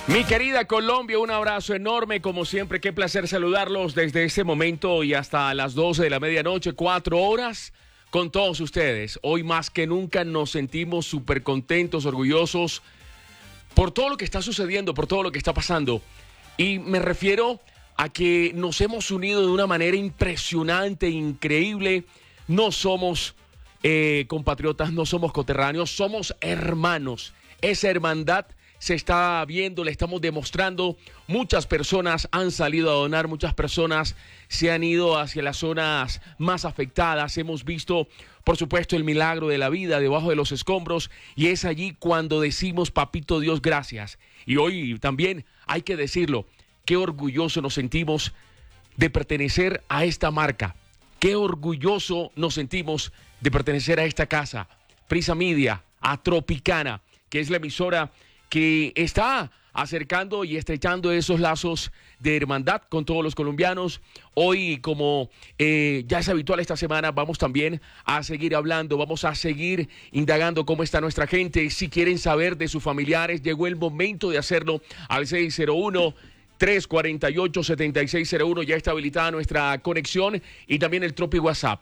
Mi querida Colombia, un abrazo enorme, como siempre, qué placer saludarlos desde este momento y hasta las 12 de la medianoche, 4 horas, con todos ustedes. Hoy más que nunca nos sentimos súper contentos, orgullosos, por todo lo que está sucediendo, por todo lo que está pasando. Y me refiero a que nos hemos unido de una manera impresionante, increíble. No somos compatriotas, no somos coterráneos, somos hermanos. Esa hermandad se está viendo, le estamos demostrando. Muchas personas han salido a donar, muchas personas se han ido hacia las zonas más afectadas. Hemos visto, por supuesto, el milagro de la vida debajo de los escombros, y es allí cuando decimos, papito Dios, gracias. Y hoy también hay que decirlo, qué orgulloso nos sentimos de pertenecer a esta marca. Qué orgulloso nos sentimos de pertenecer a esta casa, Prisa Media, a Tropicana, que es la emisora que está acercando y estrechando esos lazos de hermandad con todos los colombianos. Hoy, como ya es habitual esta semana, vamos también a seguir hablando, vamos a seguir indagando cómo está nuestra gente. Si quieren saber de sus familiares, llegó el momento de hacerlo al 601-348-7601. Ya está habilitada nuestra conexión y también el Tropi WhatsApp.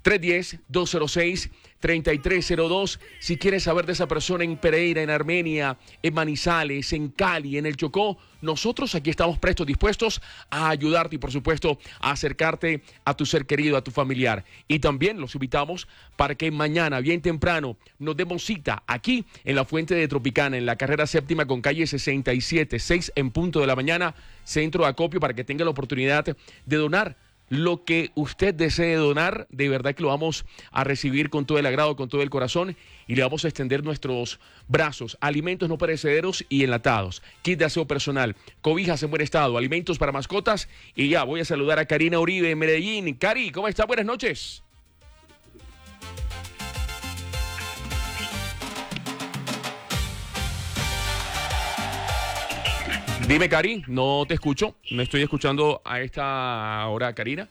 310-206-3302. Si quieres saber de esa persona en Pereira, en Armenia, en Manizales, en Cali, en el Chocó, nosotros aquí estamos prestos, dispuestos a ayudarte y, por supuesto, a acercarte a tu ser querido, a tu familiar. Y también los invitamos para que mañana, bien temprano, nos demos cita aquí en la Fuente de Tropicana, en la carrera séptima con calle 67, 6 en punto de la mañana, centro de acopio, para que tenga la oportunidad de donar lo que usted desee donar. De verdad que lo vamos a recibir con todo el agrado, con todo el corazón, y le vamos a extender nuestros brazos. Alimentos no perecederos y enlatados, kit de aseo personal, cobijas en buen estado, alimentos para mascotas. Y ya voy a saludar a Karina Uribe en Medellín. Cari, ¿cómo está? Buenas noches. Dime, Cari, no te escucho, no estoy escuchando a esta hora, Karina.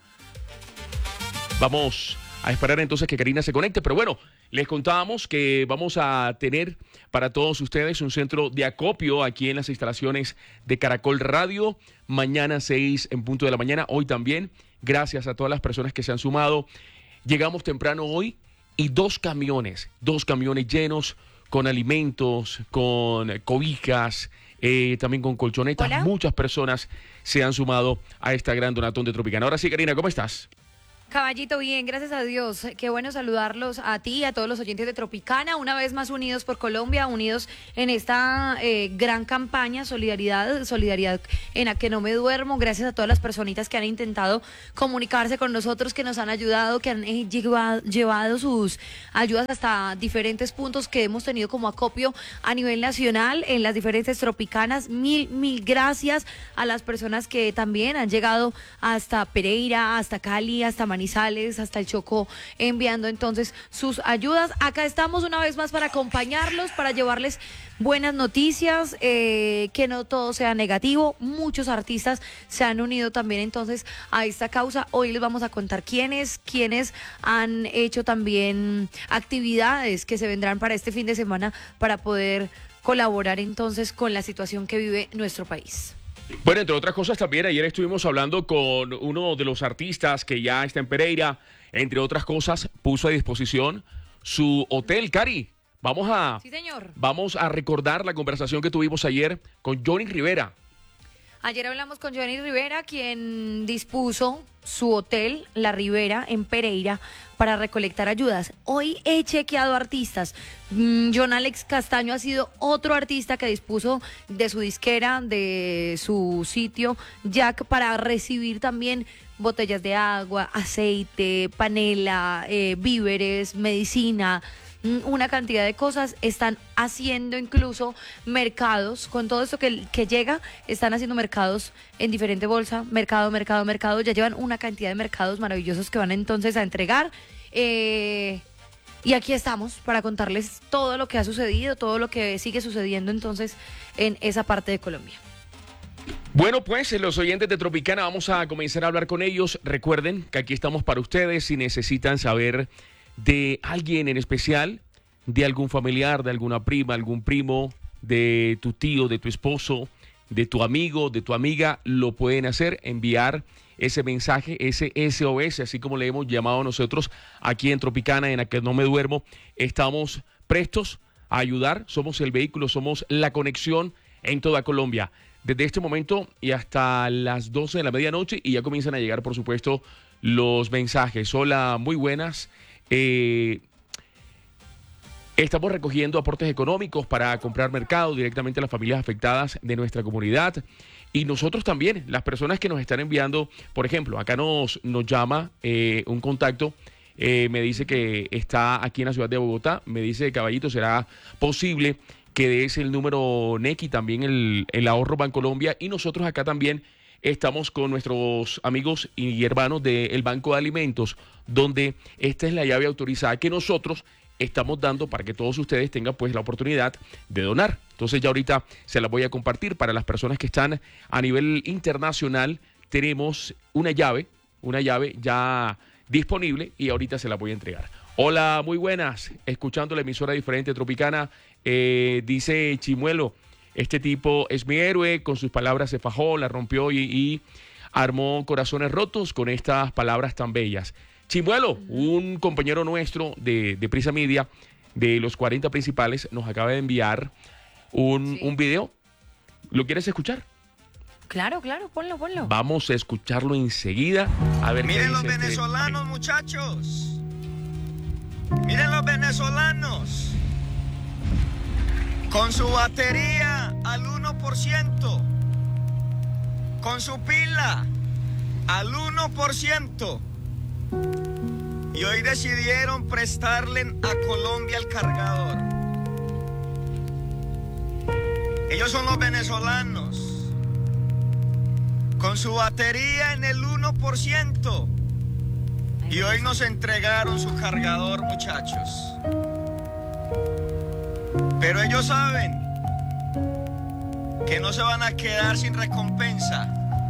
Vamos a esperar entonces que Karina se conecte, pero bueno, les contábamos que vamos a tener para todos ustedes un centro de acopio aquí en las instalaciones de Caracol Radio, mañana 6 en punto de la mañana, hoy también, gracias a todas las personas que se han sumado. Llegamos temprano hoy y dos camiones llenos con alimentos, con cobijas, también con colchonetas. Hola. Muchas personas se han sumado a esta gran donatón de Tropicana. Ahora sí, Karina, ¿cómo estás? Caballito, bien, gracias a Dios. Qué bueno saludarlos a ti y a todos los oyentes de Tropicana, una vez más unidos por Colombia, unidos en esta gran campaña, solidaridad en la que no me duermo. Gracias a todas las personitas que han intentado comunicarse con nosotros, que nos han ayudado, que han llevado sus ayudas hasta diferentes puntos que hemos tenido como acopio a nivel nacional en las diferentes Tropicanas. Mil gracias a las personas que también han llegado hasta Pereira, hasta Cali, hasta Manizales, hasta el Chocó, enviando entonces sus ayudas. Acá estamos una vez más para acompañarlos, para llevarles buenas noticias, que no todo sea negativo. Muchos artistas se han unido también entonces a esta causa. Hoy les vamos a contar quiénes han hecho también actividades que se vendrán para este fin de semana para poder colaborar entonces con la situación que vive nuestro país. Bueno, entre otras cosas también ayer estuvimos hablando con uno de los artistas que ya está en Pereira. Entre otras cosas, puso a disposición su hotel. Cari, sí, señor. Vamos a recordar la conversación que tuvimos ayer con Johnny Rivera. Ayer hablamos con Johnny Rivera, quien dispuso su hotel, La Rivera, en Pereira, para recolectar ayudas. Hoy he chequeado artistas. John Alex Castaño ha sido otro artista que dispuso de su disquera, de su sitio, Jack, para recibir también botellas de agua, aceite, panela, víveres, medicina, una cantidad de cosas. Están haciendo incluso mercados, con todo esto que llega, están haciendo mercados en diferente bolsa, mercado, ya llevan una cantidad de mercados maravillosos que van entonces a entregar, y aquí estamos para contarles todo lo que ha sucedido, todo lo que sigue sucediendo entonces en esa parte de Colombia. Bueno, pues los oyentes de Tropicana vamos a comenzar a hablar con ellos. Recuerden que aquí estamos para ustedes si necesitan saber de alguien en especial, de algún familiar, de alguna prima, algún primo, de tu tío, de tu esposo, de tu amigo, de tu amiga, lo pueden hacer, enviar ese mensaje, ese SOS, así como le hemos llamado nosotros aquí en Tropicana, en la que no me duermo. Estamos prestos a ayudar, somos el vehículo, somos la conexión en toda Colombia. Desde este momento y hasta las 12 de la medianoche, y ya comienzan a llegar, por supuesto, los mensajes. Hola, muy buenas. Estamos recogiendo aportes económicos para comprar mercado directamente a las familias afectadas de nuestra comunidad. Y nosotros también, las personas que nos están enviando, por ejemplo, acá nos llama un contacto, me dice que está aquí en la ciudad de Bogotá, me dice, Caballito, ¿será posible que des el número NEC y también el ahorro Bancolombia? Y nosotros acá también estamos con nuestros amigos y hermanos del Banco de Alimentos, donde esta es la llave autorizada que nosotros estamos dando para que todos ustedes tengan pues la oportunidad de donar. Entonces ya ahorita se las voy a compartir para las personas que están a nivel internacional. Tenemos una llave ya disponible y ahorita se la voy a entregar. Hola, muy buenas, escuchando la emisora diferente Tropicana. Dice Chimuelo, este tipo es mi héroe, con sus palabras se fajó, la rompió y armó corazones rotos con estas palabras tan bellas. Chimuelo, un compañero nuestro de Prisa Media, de los 40 principales, nos acaba de enviar un video. ¿Lo quieres escuchar? Claro, ponlo. Vamos a escucharlo enseguida. A ver. Miren los venezolanos, muchachos. Miren los venezolanos. Con su batería al 1%. Con su pila al 1%. Y hoy decidieron prestarle a Colombia el cargador. Ellos son los venezolanos, con su batería en el 1%. Y hoy nos entregaron su cargador, muchachos. Pero ellos saben que no se van a quedar sin recompensa,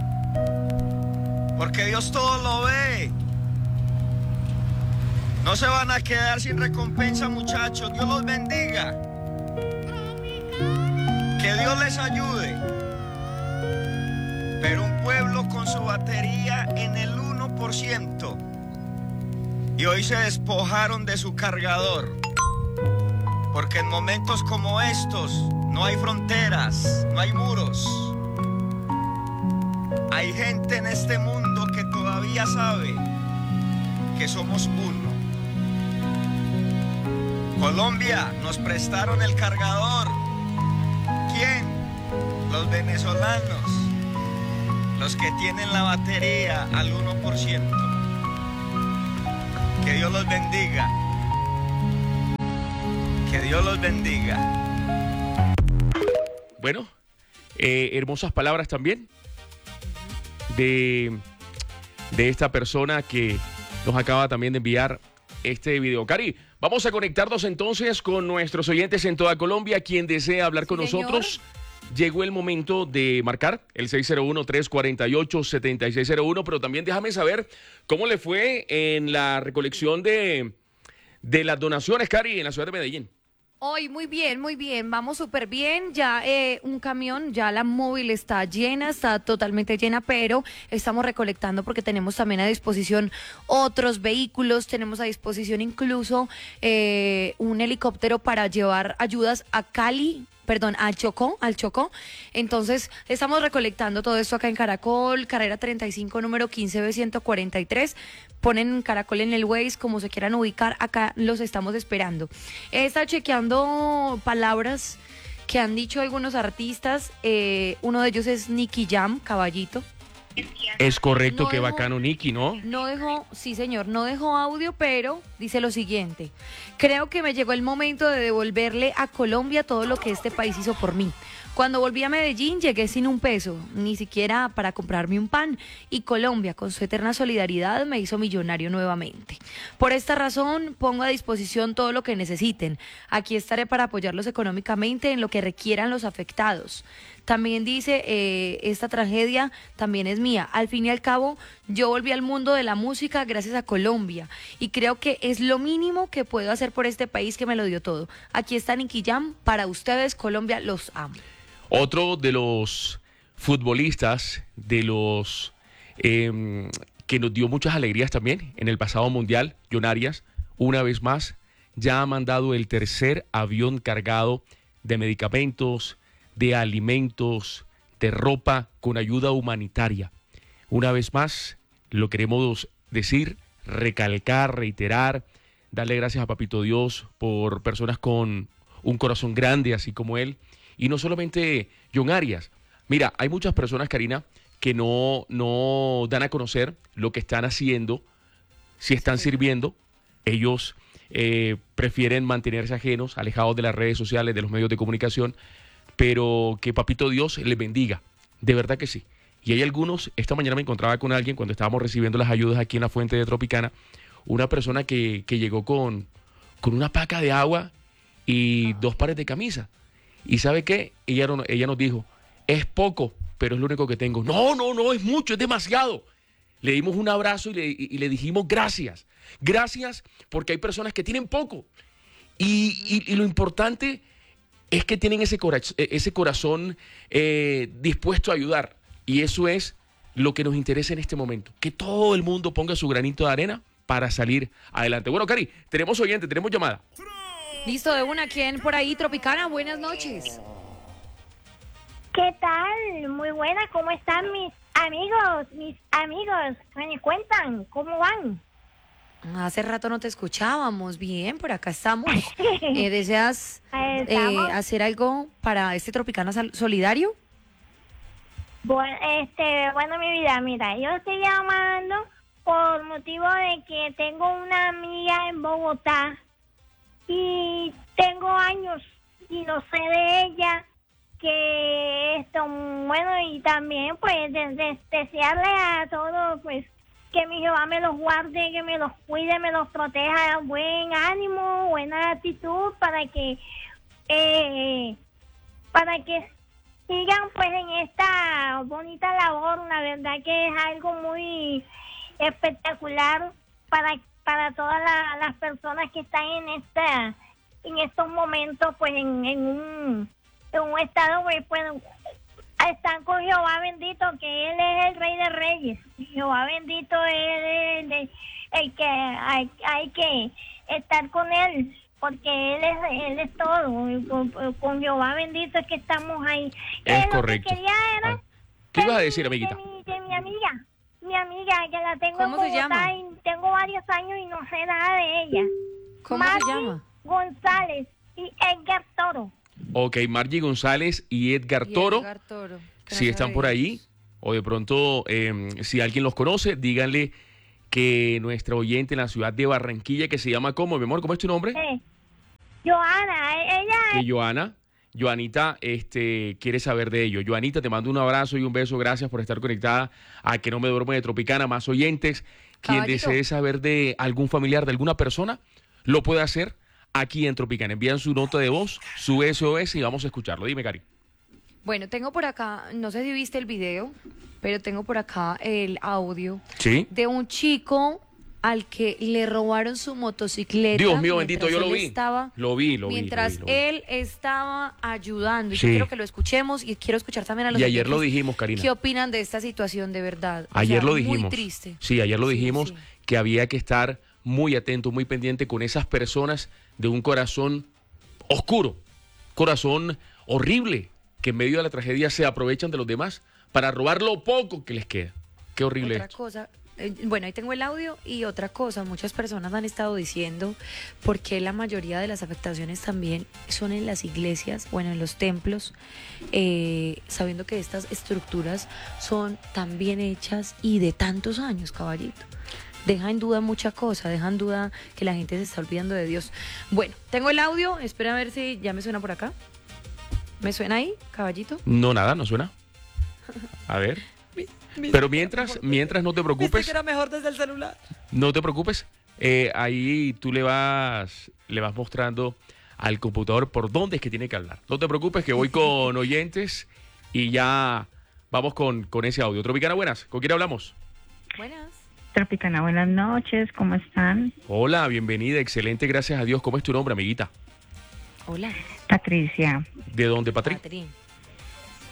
porque Dios todo lo ve. No se van a quedar sin recompensa, muchachos. Dios los bendiga. Que Dios les ayude. Pero un pueblo con su batería en el 1%. Y hoy se despojaron de su cargador. Porque en momentos como estos no hay fronteras, no hay muros. Hay gente en este mundo que todavía sabe que somos uno. Colombia, nos prestaron el cargador. ¿Quién? Los venezolanos, los que tienen la batería al 1%. Que Dios los bendiga. Que Dios los bendiga. Bueno, hermosas palabras también de esta persona que nos acaba también de enviar este video. Cari, vamos a conectarnos entonces con nuestros oyentes en toda Colombia. Quien desea hablar con nosotros, llegó el momento de marcar el 601-348-7601, pero también déjame saber cómo le fue en la recolección de las donaciones, Cari, en la ciudad de Medellín. Hoy muy bien, vamos súper bien, ya un camión, ya la móvil está llena, está totalmente llena, pero estamos recolectando porque tenemos también a disposición otros vehículos, tenemos a disposición incluso un helicóptero para llevar ayudas a al Chocó. Entonces, estamos recolectando todo esto acá en Caracol, carrera 35, número 15B143. Ponen Caracol en el Waze, como se quieran ubicar, acá los estamos esperando. He estado chequeando palabras que han dicho algunos artistas. Uno de ellos es Nicky Jam, Caballito. Es correcto, qué bacano Nicky, ¿no? Sí señor, no dejó audio, pero dice lo siguiente: creo que me llegó el momento de devolverle a Colombia todo lo que este país hizo por mí. Cuando volví a Medellín llegué sin un peso, ni siquiera para comprarme un pan, y Colombia, con su eterna solidaridad, me hizo millonario nuevamente. Por esta razón, pongo a disposición todo lo que necesiten. Aquí estaré para apoyarlos económicamente en lo que requieran los afectados. También dice, esta tragedia también es mía. Al fin y al cabo, yo volví al mundo de la música gracias a Colombia, y creo que es lo mínimo que puedo hacer por este país que me lo dio todo. Aquí está Nicky Jam, para ustedes, Colombia, los amo. Otro de los futbolistas, de los que nos dio muchas alegrías también en el pasado mundial, John Arias, una vez más, ya ha mandado el tercer avión cargado de medicamentos, de alimentos, de ropa con ayuda humanitaria. Una vez más, lo queremos decir, recalcar, reiterar, darle gracias a Papito Dios por personas con un corazón grande, así como él. Y no solamente John Arias. Mira, hay muchas personas, Karina, que no dan a conocer lo que están haciendo, si están sirviendo. Ellos prefieren mantenerse ajenos, alejados de las redes sociales, de los medios de comunicación, pero que Papito Dios les bendiga, de verdad que sí. Y hay algunos, esta mañana me encontraba con alguien cuando estábamos recibiendo las ayudas aquí en la fuente de Tropicana, una persona que llegó con una paca de agua y 2 pares de camisa. ¿Y sabe qué? Ella nos dijo, es poco, pero es lo único que tengo. No, es mucho, es demasiado. Le dimos un abrazo y le dijimos gracias. Gracias porque hay personas que tienen poco. Y lo importante es que tienen ese corazón dispuesto a ayudar. Y eso es lo que nos interesa en este momento. Que todo el mundo ponga su granito de arena para salir adelante. Bueno, Cari, tenemos oyente, tenemos llamada. Listo, de una. ¿Quién por ahí? Tropicana, buenas noches. ¿Qué tal? Muy buena, ¿cómo están mis amigos? ¿Me cuentan? ¿Cómo van? Hace rato no te escuchábamos. Bien, por acá estamos. ¿Deseas hacer algo para este Tropicana Solidario? Bueno, mi vida, mira, yo estoy llamando por motivo de que tengo una amiga en Bogotá y tengo años y no sé de ella, que bueno, y también pues desearle a todos pues que mi Jehová me los guarde, que me los cuide, me los proteja, buen ánimo, buena actitud para que sigan pues en esta bonita labor. La verdad que es algo muy espectacular para todas las personas que están en estos momentos pues en un estado pues están con Jehová bendito, que Él es el Rey de Reyes. Jehová bendito es el que hay que estar con Él, porque Él es todo. Con Jehová bendito es que estamos ahí. Es Lo correcto. que quería era ¿Qué ibas a decir, amiguita? de mi amiga, que la tengo ¿Cómo se en Bogotá llama? y tengo varios años y no sé nada de ella. ¿Cómo Margie se llama? González y Edgar Toro. Ok, Margie González y Edgar Toro, Edgar Toro. si están por ahí, o de pronto, si alguien los conoce, díganle que nuestra oyente en la ciudad de Barranquilla, que se llama, ¿cómo, mi amor? ¿Cómo es tu nombre? Joana, ella Joanita, quiere saber de ello. Joanita, te mando un abrazo y un beso. Gracias por estar conectada a Que No Me Duermo de Tropicana. Más oyentes, quien Caballito. desee saber de algún familiar, de alguna persona, lo puede hacer aquí en Tropicana. Envían su nota de voz, su SOS y vamos a escucharlo. Dime, Cari. Bueno, tengo por acá, no sé si viste el video, pero tengo por acá el audio ¿Sí? de un chico al que le robaron su motocicleta. Dios mío, bendito, mientras yo lo él vi. estaba- Lo vi. Mientras lo vi. él estaba ayudando. Y Sí. yo quiero que lo escuchemos y quiero escuchar también a los Y ayer lo oyentes dijimos, Karina. ¿Qué opinan de esta situación de verdad? O Ayer sea, lo dijimos. Muy triste. Sí, ayer lo Sí, dijimos sí. que había que estar muy atento, muy pendiente con esas personas de un corazón oscuro, corazón horrible, que en medio de la tragedia se aprovechan de los demás para robar lo poco que les queda. Qué horrible Otra esto. cosa, bueno, ahí tengo el audio y otra cosa, muchas personas han estado diciendo por qué la mayoría de las afectaciones también son en las iglesias, bueno, en los templos, sabiendo que estas estructuras son tan bien hechas y de tantos años, caballito. Deja en duda mucha cosa, deja en duda que la gente se está olvidando de Dios. Bueno, tengo el audio, espera a ver si ya me suena por acá. ¿Me suena ahí, caballito? No, nada, no suena. A ver. Pero mientras no te preocupes, era mejor desde el celular. no te preocupes. Ahí tú le vas mostrando al computador por dónde es que tiene que hablar. No te preocupes que voy con oyentes y ya vamos con ese audio. Tropicana, buenas. ¿Con quién hablamos? Buenas. Tropicana, buenas noches, ¿cómo están? Hola, bienvenida, excelente, gracias a Dios. ¿Cómo es tu nombre, amiguita? Hola. Patricia, ¿De dónde, Patri? Catrín.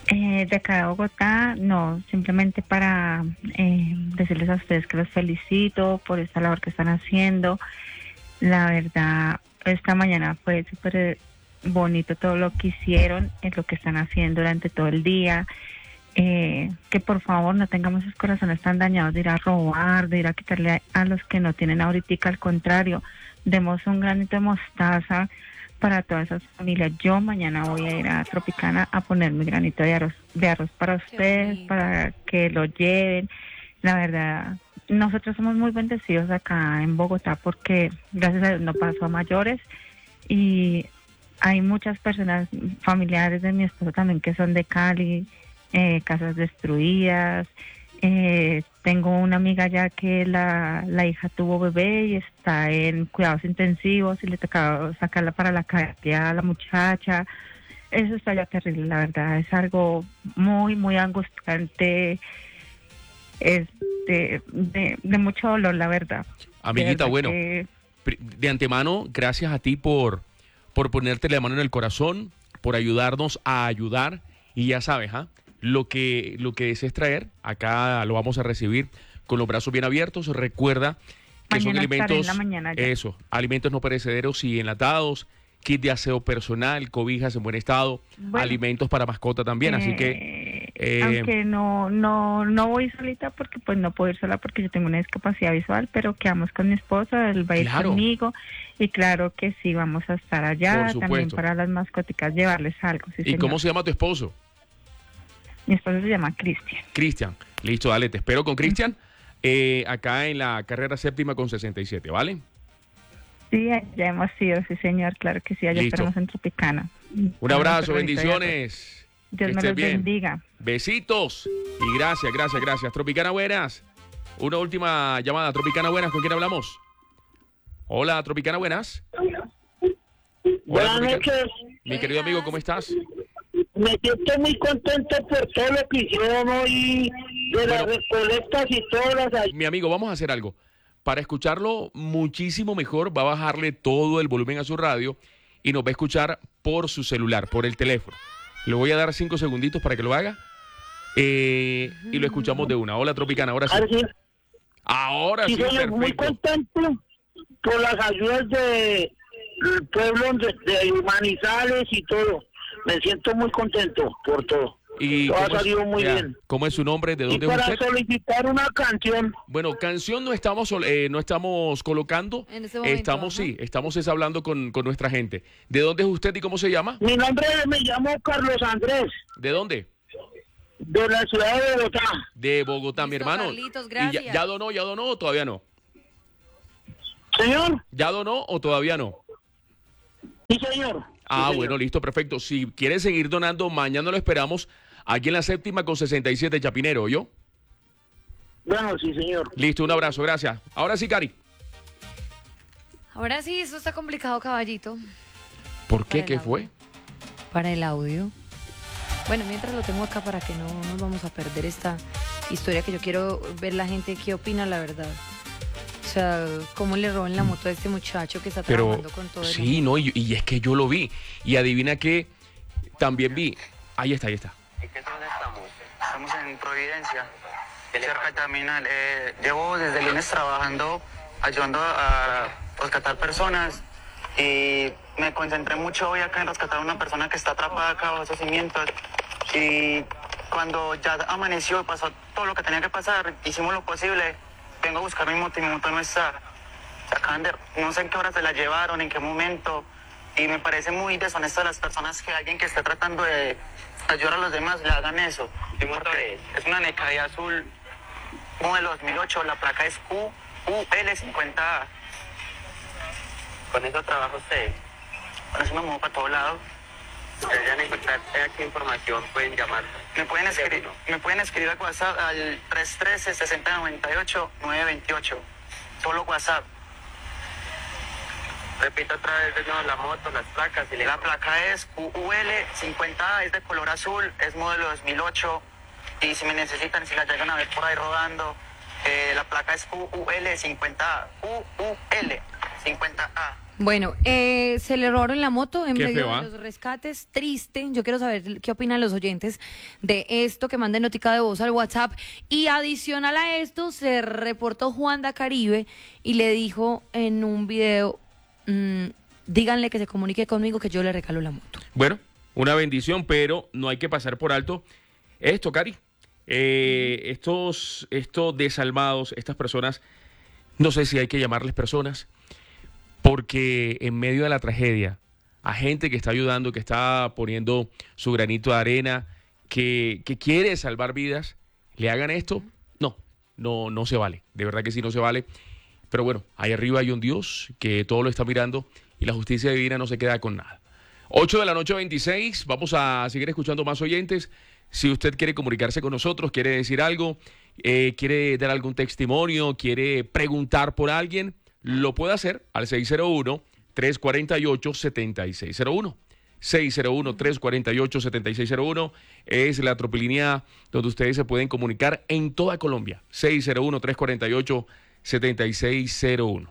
De acá de Bogotá, no, simplemente para decirles a ustedes que los felicito por esta labor que están haciendo. La verdad, esta mañana fue súper bonito todo lo que hicieron, lo que están haciendo durante todo el día. Que por favor no tengamos esos corazones tan dañados de ir a robar, de ir a quitarle a los que no tienen ahorita, al contrario, demos un granito de mostaza para todas esas familias. Yo mañana voy a ir a Tropicana a poner mi granito de arroz para ustedes, para que lo lleven. La verdad, nosotros somos muy bendecidos acá en Bogotá porque gracias a Dios no pasó a mayores y hay muchas personas, familiares de mi esposo también que son de Cali, casas destruidas. Tengo una amiga ya que la hija tuvo bebé y está en cuidados intensivos y le tocaba sacarla para la calle a la muchacha. Eso está ya terrible, la verdad. Es algo muy, muy angustiante. Es de mucho dolor, la verdad. Amiguita, bueno, que... de antemano, gracias a ti por ponerte la mano en el corazón, por ayudarnos a ayudar. Y ya sabes, lo que desees traer, acá lo vamos a recibir con los brazos bien abiertos. Recuerda que mañana son alimentos, en la mañana ya. eso, alimentos no perecederos y enlatados, kit de aseo personal, cobijas en buen estado, Bueno, alimentos para mascota también, así que aunque no voy solita porque pues no puedo ir sola porque yo tengo una discapacidad visual, pero quedamos con mi esposo, él va a ir Claro. conmigo y claro que sí, vamos a estar allá, Por también supuesto. para las mascoticas llevarles algo. Sí, ¿Y señor. cómo se llama tu esposo? Mi esposo se llama Cristian. Cristian. Listo, dale, te espero con Cristian acá en la carrera séptima con 67, ¿vale? Sí, ya hemos ido, sí señor, claro que sí, allá Listo. estaremos en Tropicana. Un abrazo, bendiciones. Dios Que me estés los bien. bendiga. Besitos y gracias. Tropicana Buenas. Una última llamada. Tropicana Buenas, ¿con quién hablamos? Hola, Tropicana Buenas. Buenas Tropicana. noches. Mi querido amigo, ¿cómo estás? Me siento muy contento por todo lo que hicieron hoy, de las Bueno. recolectas y todas las ayudas. Mi amigo, vamos a hacer algo. Para escucharlo muchísimo mejor, va a bajarle todo el volumen a su radio y nos va a escuchar por su celular, por el teléfono. Le voy a dar 5 segunditos para que lo haga y lo escuchamos de una. Hola, Tropicana, ahora sí. Ahora sí, Sí, señor, muy perfecto. contento por las ayudas del pueblo de Manizales y todo. Me siento muy contento por todo. ¿Y Todo ha cómo es- salido muy vea, bien. ¿Cómo es su nombre? ¿De Y dónde es para usted? solicitar una canción, Bueno, canción no estamos colocando. En este momento, estamos, ajá. sí, estamos hablando con nuestra gente. ¿De dónde es usted y cómo se llama? mi nombre me llamo Carlos Andrés, ¿De dónde? de la ciudad de Bogotá. De Bogotá, mi Listo, hermano. Carlitos, ¿Y gracias. ya donó o todavía no? Señor, ¿Ya donó o todavía no? sí señor. Ah, Sí, señor. bueno, listo, perfecto. Si quiere seguir donando, mañana lo esperamos aquí en la séptima con 67 Chapinero, ¿yo? Bueno, sí señor. Listo, un abrazo, gracias. Ahora sí, Cari. Ahora sí, esto está complicado, caballito, ¿Por qué? Para ¿Qué el fue? audio. Para el audio. Bueno, mientras lo tengo acá para que no nos vamos a perder esta historia que yo quiero ver la gente qué opina, la verdad. O sea, cómo le roban la moto a este muchacho que está Pero trabajando con todo el sí, no, y es que yo lo vi. Y adivina que también vi. Ahí está. ¿Y qué zona estamos? Estamos en Providencia, cerca del terminal. Llevo desde el lunes trabajando, ayudando a rescatar personas y me concentré mucho hoy acá en rescatar a una persona que está atrapada acá bajo esos cimientos. Y cuando ya amaneció, pasó todo lo que tenía que pasar, hicimos lo posible. Vengo a buscar mi moto y mi moto no está. Se acaban de, no sé en qué hora se la llevaron, en qué momento. Y me parece muy deshonesto de las personas que alguien que esté tratando de ayudar a los demás le hagan eso. ¿Qué moto es? Es una Necai azul, modelo 2008, la placa es QUL50A. ¿Con eso trabaja usted? Con eso me muevo para todos lados. Si desean encontrar aquí información, pueden llamar. Me pueden escribir al WhatsApp al 313-6098-928. Solo WhatsApp. Repito otra vez de nuevo la moto, las placas. La placa es QUL50A, es de color azul, es modelo 2008. Y si me necesitan, si la llegan a ver por ahí rodando, la placa es QUL50A. QUL50A. Bueno, se le robaron la moto en Qué medio feo, ¿ah? de los rescates. Triste. Yo quiero saber qué opinan los oyentes de esto, que manden notica de voz al WhatsApp. Y adicional a esto, se reportó Juan da Caribe y le dijo en un video, díganle que se comunique conmigo que yo le regalo la moto. Bueno, una bendición, pero no hay que pasar por alto esto, Cari. Estos desalmados, estas personas, no sé si hay que llamarles personas, porque en medio de la tragedia, a gente que está ayudando, que está poniendo su granito de arena, que quiere salvar vidas, le hagan esto, no se vale. De verdad que sí, no se vale. Pero bueno, ahí arriba hay un Dios que todo lo está mirando y la justicia divina no se queda con nada. 8:26, vamos a seguir escuchando más oyentes. Si usted quiere comunicarse con nosotros, quiere decir algo, quiere dar algún testimonio, quiere preguntar por alguien, lo puede hacer al 601-348-7601. 601-348-7601 es la tropilínea donde ustedes se pueden comunicar en toda Colombia. 601-348-7601.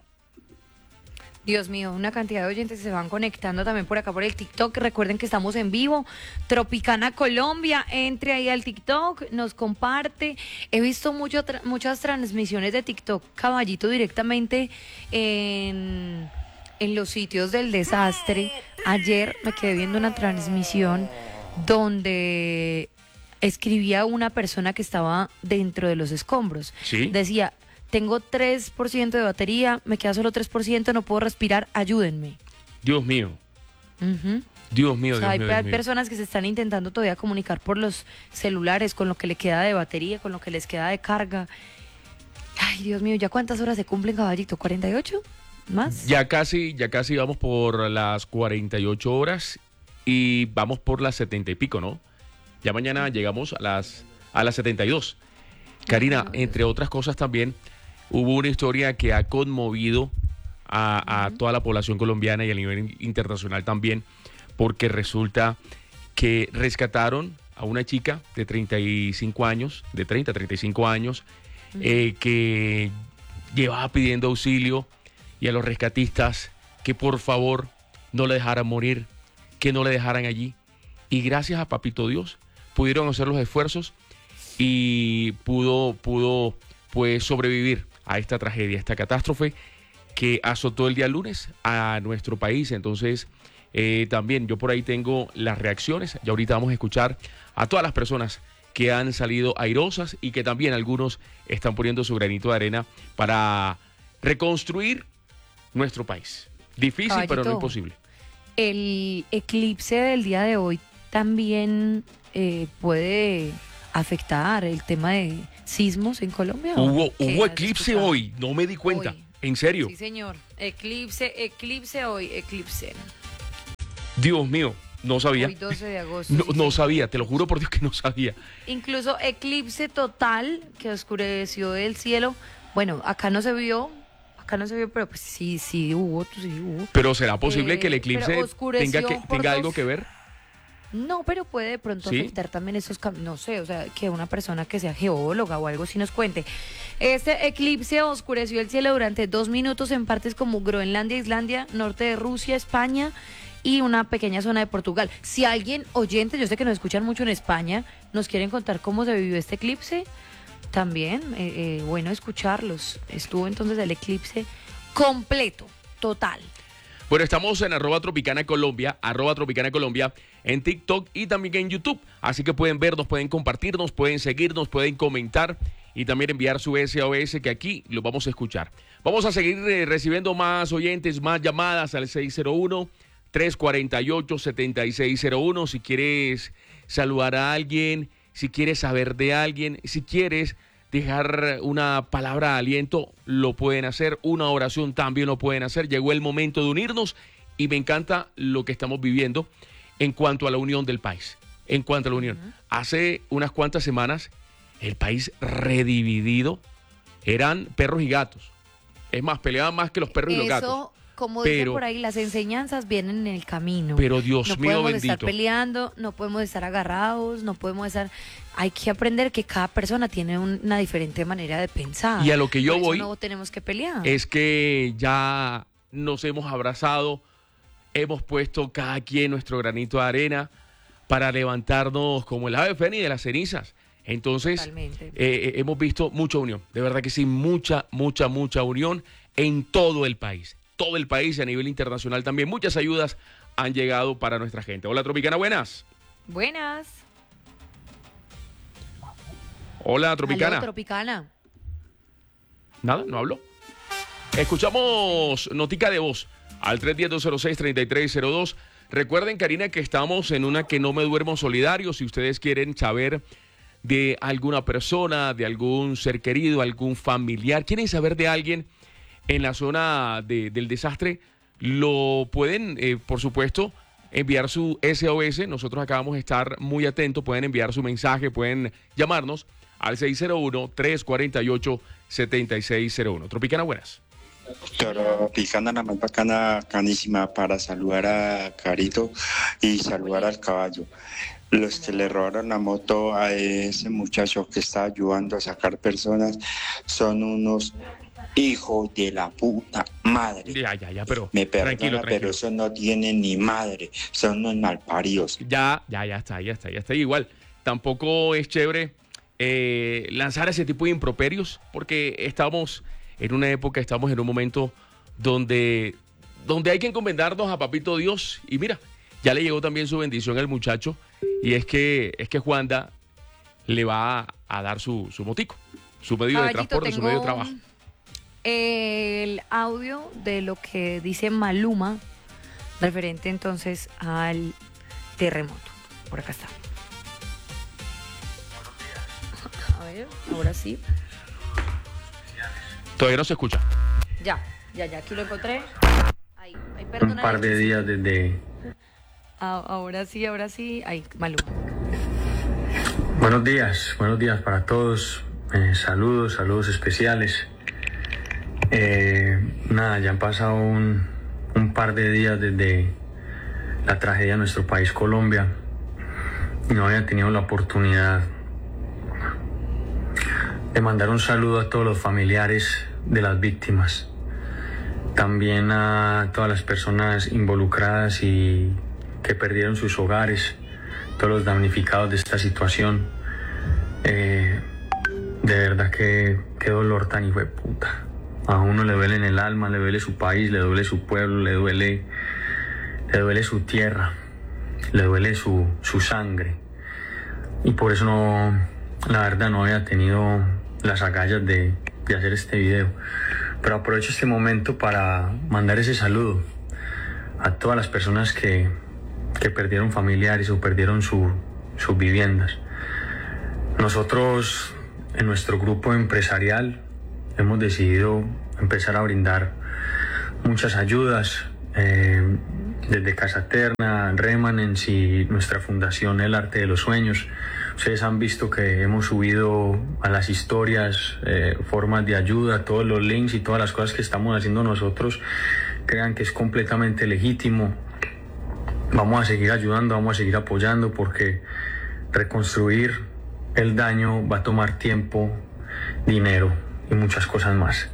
Dios mío, una cantidad de oyentes se van conectando también por acá por el TikTok. Recuerden que estamos en vivo, Tropicana Colombia, entre ahí al TikTok, nos comparte. He visto muchas transmisiones de TikTok, Caballito, directamente en los sitios del desastre. Ayer me quedé viendo una transmisión donde escribía una persona que estaba dentro de los escombros. ¿Sí? Decía: tengo 3% de batería, me queda solo 3%, no puedo respirar, ayúdenme. Dios mío. Uh-huh. Dios mío, O sea, Dios mío, hay Dios mío. personas que se están intentando todavía comunicar por los celulares, con lo que le queda de batería, con lo que les queda de carga. Ay, Dios mío, ¿ya cuántas horas se cumplen, Caballito? ¿48? ¿Más? Ya casi vamos por las 48 horas y vamos por las 70 y pico, ¿no? Ya mañana llegamos a las 72. Karina, entre otras cosas también, hubo una historia que ha conmovido a toda la población colombiana y a nivel internacional también, porque resulta que rescataron a una chica de 35 años, de 30 a 35 años, que llevaba pidiendo auxilio, y a los rescatistas que por favor no le dejaran morir, que no le dejaran allí. Y gracias a Papito Dios pudieron hacer los esfuerzos y pudo pues sobrevivir a esta tragedia, a esta catástrofe que azotó el día lunes a nuestro país. Entonces también yo por ahí tengo las reacciones y ahorita vamos a escuchar a todas las personas que han salido airosas y que también algunos están poniendo su granito de arena para reconstruir nuestro país. Difícil, Caballito, pero no imposible. El eclipse del día de hoy también puede afectar el tema de sismos en Colombia. Hubo ¿Qué has eclipse escuchado? hoy, no me di cuenta. Hoy. ¿En serio? Sí, señor. Eclipse hoy, eclipse. Dios mío, no sabía. Hoy 12 de agosto. No, sí, no señor. sabía, te lo juro por Dios que no sabía. Incluso eclipse total que oscureció el cielo. Bueno, acá no se vio, pero pues sí hubo. Pero ¿será posible que el eclipse pero oscureció por tenga algo dos. que ver? No, pero puede de pronto ¿Sí? afectar también esos cambios. No sé, o sea, que una persona que sea geóloga o algo sí nos cuente. Este eclipse oscureció el cielo durante 2 minutos en partes como Groenlandia, Islandia, norte de Rusia, España y una pequeña zona de Portugal. Si alguien oyente, yo sé que nos escuchan mucho en España, nos quieren contar cómo se vivió este eclipse, también, bueno, escucharlos. Estuvo entonces el eclipse completo, total. Bueno, estamos en @Tropicana Colombia, en TikTok y también en YouTube. Así que pueden vernos, pueden compartirnos, pueden seguirnos, pueden comentar y también enviar su SOS, que aquí lo vamos a escuchar. Vamos a seguir recibiendo más oyentes, más llamadas al 601-348-7601. Si quieres saludar a alguien, si quieres saber de alguien, si quieres dejar una palabra de aliento, lo pueden hacer. Una oración también lo pueden hacer. Llegó el momento de unirnos y me encanta lo que estamos viviendo en cuanto a la unión del país. En cuanto a la unión. Hace unas cuantas semanas, el país redividido eran perros y gatos. Es más, peleaban más que los perros y los gatos. Eso, como dicen por ahí, las enseñanzas vienen en el camino. Pero Dios no mío podemos bendito. estar peleando, no podemos estar agarrados, no podemos estar... Hay que aprender que cada persona tiene una diferente manera de pensar. Y a lo que yo Por eso voy no tenemos que pelear. es que ya nos hemos abrazado, hemos puesto cada quien nuestro granito de arena para levantarnos como el ave fénix de las cenizas. Entonces, hemos visto mucha unión, de verdad que sí, mucha unión en todo el país y a nivel internacional también. Muchas ayudas han llegado para nuestra gente. Hola, Tropicana, buenas. Buenas. Hola, Tropicana. Aló, Tropicana. Nada, no habló. Escuchamos notica de voz al 310-206-3302. Recuerden, Karina, que estamos en una que no me duermo solidario. Si ustedes quieren saber de alguna persona, de algún ser querido, algún familiar, quieren saber de alguien en la zona del desastre, lo pueden, por supuesto, enviar su SOS. Nosotros acá vamos a estar muy atentos. Pueden enviar su mensaje, pueden llamarnos al 601-348-7601. Tropicana, buenas. Tropicana, la más bacana, canísima, para saludar a Carito y saludar al caballo. Los que le robaron la moto a ese muchacho que está ayudando a sacar personas son unos hijos de la puta madre. Ya, pero me perdona, tranquilo. Pero eso no tiene ni madre, son unos malparidos. Ya está. Igual, tampoco es chévere lanzar ese tipo de improperios, porque estamos en una época, estamos en un momento donde hay que encomendarnos a Papito Dios. Y mira, ya le llegó también su bendición al muchacho, y es que Juanda le va a dar su motico, su medio de transporte, su medio de trabajo. El audio de lo que dice Maluma referente entonces al terremoto. Por acá está. A ver, ahora sí. Todavía no se escucha. Ya, aquí lo encontré. Ahí, un par de días desde... Ahora sí. Ahí, Maluma. Buenos días para todos. Saludos especiales. Ya han pasado un par de días desde la tragedia de nuestro país, Colombia. No había tenido la oportunidad de mandar un saludo a todos los familiares de las víctimas, también a todas las personas involucradas y que perdieron sus hogares, todos los damnificados de esta situación. De verdad que qué dolor tan hijo de puta. A uno le duele en el alma, le duele su país, le duele su pueblo, le duele su tierra, le duele su sangre. Y por eso la verdad no había tenido las agallas de hacer este video. Pero aprovecho este momento para mandar ese saludo a todas las personas que perdieron familiares o perdieron sus viviendas. Nosotros, en nuestro grupo empresarial, hemos decidido empezar a brindar muchas ayudas, desde Casa Eterna, Remanence y nuestra fundación El Arte de los Sueños. Ustedes han visto que hemos subido a las historias formas de ayuda, todos los links y todas las cosas que estamos haciendo nosotros. Crean que es completamente legítimo. Vamos a seguir ayudando, vamos a seguir apoyando, porque reconstruir el daño va a tomar tiempo, dinero y muchas cosas más.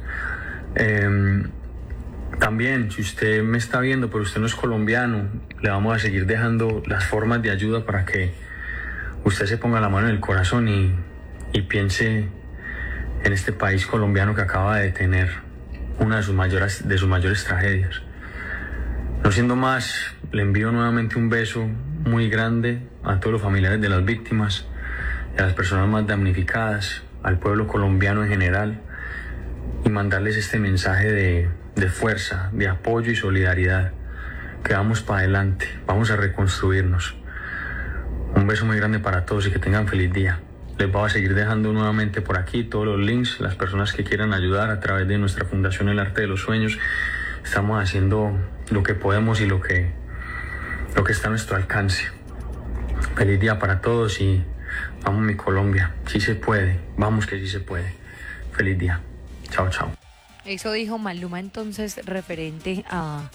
También, si usted me está viendo pero usted no es colombiano, le vamos a seguir dejando las formas de ayuda para que usted se ponga la mano en el corazón y piense en este país colombiano que acaba de tener una de sus mayores tragedias. No siendo más, le envío nuevamente un beso muy grande a todos los familiares de las víctimas y a las personas más damnificadas, al pueblo colombiano en general, y mandarles este mensaje de fuerza, de apoyo y solidaridad, que vamos para adelante, vamos a reconstruirnos. Un beso muy grande para todos y que tengan feliz día. Les voy a seguir dejando nuevamente por aquí todos los links, las personas que quieran ayudar a través de nuestra fundación El Arte de los Sueños. Estamos haciendo lo que podemos y lo que está a nuestro alcance. Feliz día para todos y vamos mi Colombia, sí se puede, vamos que sí se puede. Feliz día, chao. Eso dijo Maluma entonces referente a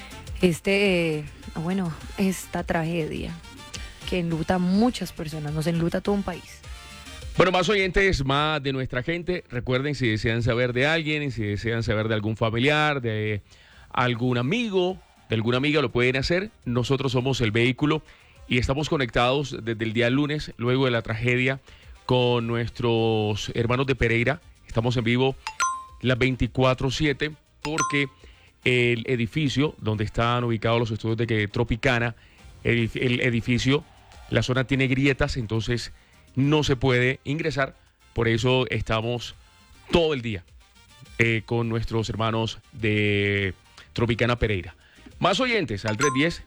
esta tragedia que enluta a muchas personas, nos enluta a todo un país. Bueno, más oyentes, más de nuestra gente. Recuerden, si desean saber de alguien, si desean saber de algún familiar, de algún amigo, de alguna amiga, lo pueden hacer. Nosotros somos el vehículo y estamos conectados desde el día lunes, luego de la tragedia, con nuestros hermanos de Pereira. Estamos en vivo las 24/7 porque el edificio donde están ubicados los estudios de Tropicana, el edificio, la zona tiene grietas, entonces no se puede ingresar. Por eso estamos todo el día con nuestros hermanos de Tropicana Pereira. Más oyentes al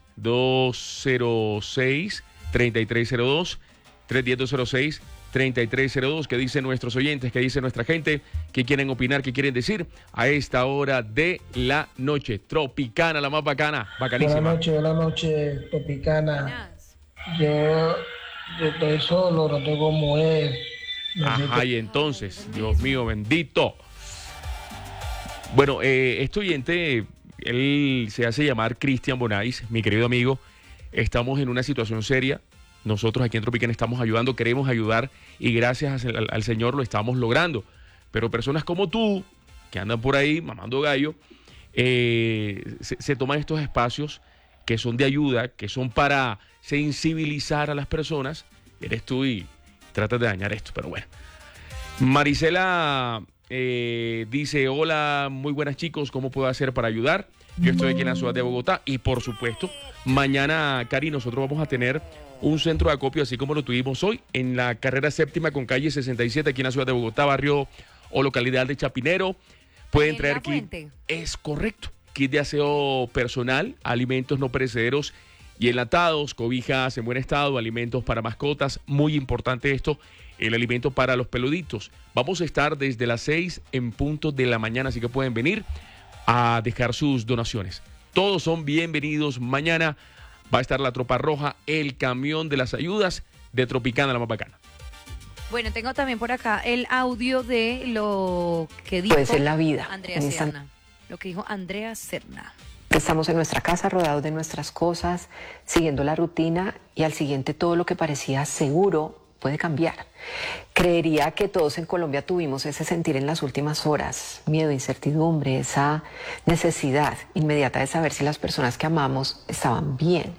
310-206-3302, 310-206-3302. ¿Qué dicen nuestros oyentes? ¿Qué dice nuestra gente? ¿Qué quieren opinar? ¿Qué quieren decir a esta hora de la noche? Tropicana, la más bacana, bacanísima. Buenas noches, Tropicana. Yo estoy solo, no tengo mujer. Ajá, y entonces, Dios mío, bendito. Bueno, este oyente, él se hace llamar Cristian Bonais, mi querido amigo. Estamos en una situación seria. Nosotros aquí en Tropicana estamos ayudando, queremos ayudar y gracias al Señor lo estamos logrando. Pero personas como tú, que andan por ahí mamando gallo, se toman estos espacios que son de ayuda, que son para sensibilizar a las personas. Eres tú y tratas de dañar esto, pero bueno. Marisela dice, hola, muy buenas chicos, ¿cómo puedo hacer para ayudar? Yo estoy aquí en la ciudad de Bogotá y por supuesto, mañana, Cari, nosotros vamos a tener un centro de acopio, así como lo tuvimos hoy, en la carrera séptima con calle 67, aquí en la ciudad de Bogotá, barrio o localidad de Chapinero. Pueden traer kit, es correcto, kit de aseo personal, alimentos no perecederos y enlatados, cobijas en buen estado, alimentos para mascotas, muy importante esto, el alimento para los peluditos. Vamos a estar desde las 6 en punto de la mañana, así que pueden venir a dejar sus donaciones. Todos son bienvenidos. Mañana va a estar la Tropa Roja, el camión de las ayudas de Tropicana, la más bacana. Bueno, tengo también por acá el audio de lo que dijo puede ser la vida. Andrea Serna. Lo que dijo Andrea Serna. Estamos en nuestra casa rodeados de nuestras cosas, siguiendo la rutina y al siguiente todo lo que parecía seguro puede cambiar. Creería que todos en Colombia tuvimos ese sentir en las últimas horas, miedo, incertidumbre, esa necesidad inmediata de saber si las personas que amamos estaban bien.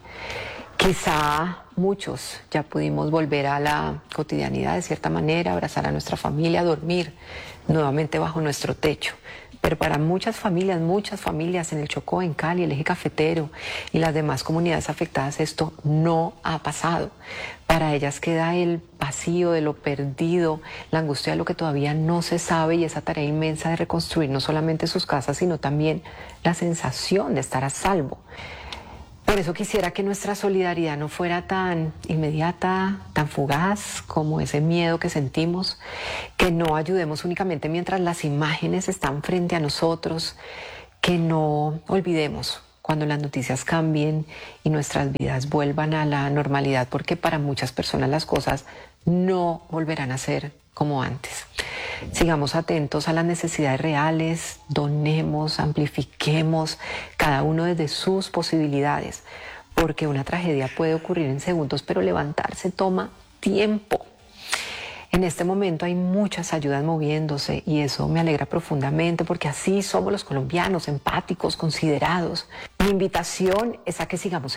Quizá muchos ya pudimos volver a la cotidianidad de cierta manera, abrazar a nuestra familia, dormir nuevamente bajo nuestro techo. Pero para muchas familias en el Chocó, en Cali, el eje cafetero y las demás comunidades afectadas, esto no ha pasado. Para ellas queda el vacío de lo perdido, la angustia de lo que todavía no se sabe y esa tarea inmensa de reconstruir no solamente sus casas, sino también la sensación de estar a salvo. Por eso quisiera que nuestra solidaridad no fuera tan inmediata, tan fugaz como ese miedo que sentimos, que no ayudemos únicamente mientras las imágenes están frente a nosotros, que no olvidemos cuando las noticias cambien y nuestras vidas vuelvan a la normalidad, porque para muchas personas las cosas no volverán a ser como antes. Sigamos atentos a las necesidades reales, donemos, amplifiquemos cada uno desde sus posibilidades, porque una tragedia puede ocurrir en segundos, pero levantarse toma tiempo. En este momento hay muchas ayudas moviéndose y eso me alegra profundamente porque así somos los colombianos, empáticos, considerados. Mi invitación es a que sigamos